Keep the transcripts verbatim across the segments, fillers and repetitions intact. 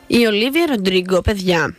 Η Ολίβια Ροντρίγκο, παιδιά,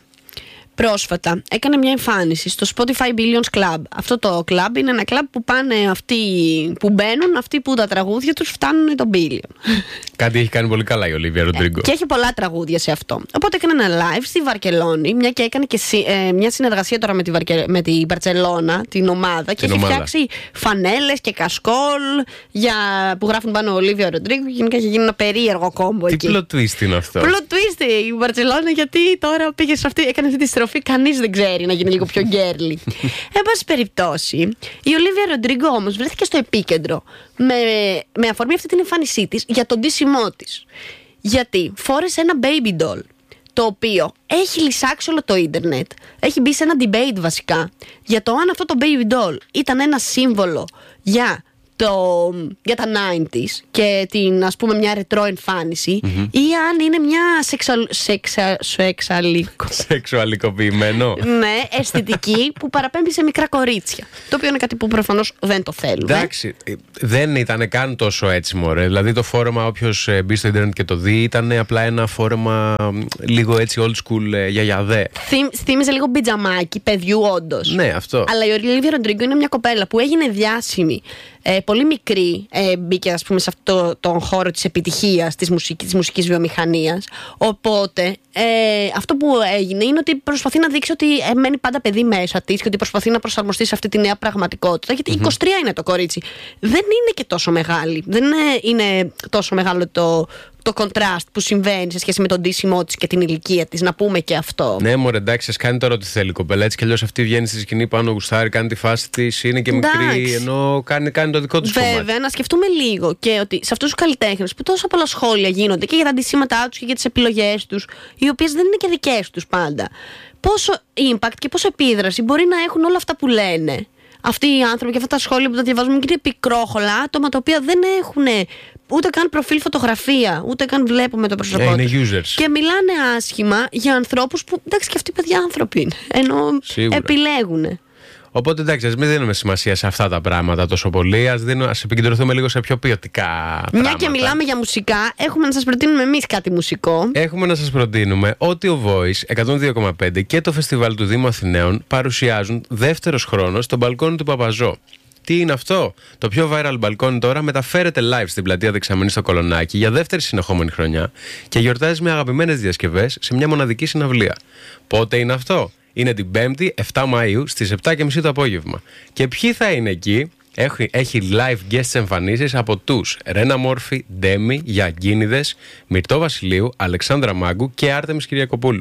πρόσφατα έκανε μια εμφάνιση στο Spotify Billions Club. Αυτό το club είναι ένα club που πάνε αυτοί που μπαίνουν, αυτοί που τα τραγούδια τους φτάνουν τον billion. Κάτι έχει κάνει πολύ καλά η Ολίβια Ροντρίγκο. Και έχει πολλά τραγούδια σε αυτό. Οπότε έκανε ένα live στη Βαρκελόνη, μια και έκανε και ε, μια συνεργασία τώρα με τη, Βαρκε... με τη Μπαρτσελώνα, την ομάδα, την και ομάδα. Έχει φτιάξει φανέλες και κασκόλ για... που γράφουν πάνω Ολίβια Ροντρίγκο. Και γενικά έχει γίνει ένα περίεργο κόμπο Τι εκεί. Τι plot twist είναι αυτό? Plot twist η Μπαρτσελόνα, γιατί τώρα πήγε σε αυτή, έκανε αυτή τη στροφή, κανείς δεν ξέρει, να γίνει λίγο πιο γκέρλι. Εν πάση περιπτώσει, η Ολίβια Ροντρίγκο όμως βρέθηκε στο επίκεντρο με, με αφορμή αυτή την εμφάνισή της για τον ντύσιμό της. Γιατί φόρεσε ένα baby doll, το οποίο έχει λυσάξει όλο το ίντερνετ. Έχει μπει σε ένα debate βασικά για το αν αυτό το baby doll ήταν ένα σύμβολο για, το, για τα ενενήντα και την, ας πούμε, μια ρετρό εμφάνιση, mm-hmm. ή αν είναι μια σεξουαλ, σεξα, σεξαλικο... σεξουαλικοποιημένο ναι, αισθητική που παραπέμπει σε μικρά κορίτσια. Το οποίο είναι κάτι που προφανώς δεν το θέλουμε. Εντάξει, δεν ήταν καν τόσο έτσι, μωρέ. Δηλαδή το φόρεμα, όποιος μπει στο ίντερνετ και το δει, ήταν απλά ένα φόρεμα λίγο έτσι old school γιαγιαδέ. Θύμιζε λίγο μπιτζαμάκι παιδιού, όντως. Ναι, αυτό. Αλλά η Ολίβια Ροντρίγκο είναι μια κοπέλα που έγινε διάσημη ε, πολύ μικρή, ε, μπήκε, ας πούμε, σε αυτό τον χώρο της επιτυχίας της, μουσικής, της μουσικής βιομηχανίας. Οπότε ε, αυτό που έγινε είναι ότι προσπαθεί να δείξει ότι ε, μένει πάντα παιδί μέσα της και ότι προσπαθεί να προσαρμοστεί σε αυτή τη νέα πραγματικότητα. Γιατί mm-hmm. είκοσι τρία είναι το κορίτσι. Δεν είναι και τόσο μεγάλη. Δεν είναι, είναι τόσο μεγάλο το, το contrast που συμβαίνει σε σχέση με τον ντύσιμό της και την ηλικία της. Να πούμε και αυτό. Ναι, μωρέ, εντάξει, σας κάνει τώρα ό,τι θέλει η κοπέλα. Έτσι κι αλλιώς αυτή βγαίνει στη σκηνή πάνω, γουστάρει, κάνει τη φάση της, είναι και εντάξει. Μικρή, ενώ κάνει, κάνει το δικό της κομμάτι. Βέβαια, να σκεφτούμε λίγο και ότι σε αυτούς τους καλλιτέχνες που τόσα πολλά σχόλια γίνονται και για τα αντισήματά τους και για τις επιλογές τους, οι οποίες δεν είναι και δικές τους πάντα, πόσο impact και πόσο επίδραση μπορεί να έχουν όλα αυτά που λένε αυτοί οι άνθρωποι και αυτά τα σχόλια που τα διαβάζουμε, και είναι πικρόχολα άτομα τα οποία δεν έχουν ούτε καν προφίλ φωτογραφία, ούτε καν βλέπουμε το πρόσωπό yeah, τους. Είναι users. Και μιλάνε άσχημα για ανθρώπους που, εντάξει, και αυτοί παιδιά άνθρωποι είναι, ενώ σίγουρα επιλέγουν. Οπότε εντάξει, ας μην δίνουμε σημασία σε αυτά τα πράγματα τόσο πολύ. Ας, δίνουμε, ας επικεντρωθούμε λίγο σε πιο ποιοτικά πράγματα. Μια και μιλάμε για μουσικά, έχουμε να σας προτείνουμε εμείς κάτι μουσικό. Έχουμε να σας προτείνουμε ότι ο Voice εκατόν δύο κόμμα πέντε και το φεστιβάλ του Δήμου Αθηναίων παρουσιάζουν δεύτερος χρόνος στο μπαλκόνι του Παπαζό. Τι είναι αυτό? Το πιο viral μπαλκόνι τώρα μεταφέρεται live στην πλατεία Δεξαμενή στο Κολονάκι για δεύτερη συνεχόμενη χρονιά και γιορτάζει με αγαπημένες διασκευές σε μια μοναδική συναυλία. Πότε είναι αυτό? Είναι την Πέμπτη, επτά Μαΐου, στις επτά και μισή το απόγευμα. Και ποιοι θα είναι εκεί? Έχει, έχει live guest εμφανίσεις από τους Ρένα Μόρφη, Ντέμι, Γιαγκίνιδες, Μυρτώ Βασιλείου, Αλεξάνδρα Μάγκου και Άρτεμις Κυριακοπούλου.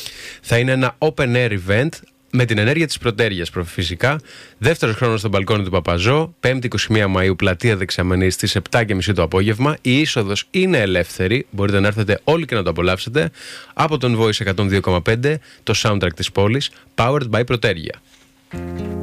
Θα είναι ένα open air event με την ενέργεια της Πρωτέργειας, φυσικά. Δεύτερος χρόνος στο μπαλκόνι του Παπαζό, Πέμπτη είκοσι μία Μαΐου, πλατεία Δεξαμενής στις επτά και μισή το απόγευμα. Η είσοδος είναι ελεύθερη, μπορείτε να έρθετε όλοι και να το απολαύσετε. Από τον Voice εκατόν δύο κόμμα πέντε, το soundtrack της πόλης, powered by Πρωτέργεια.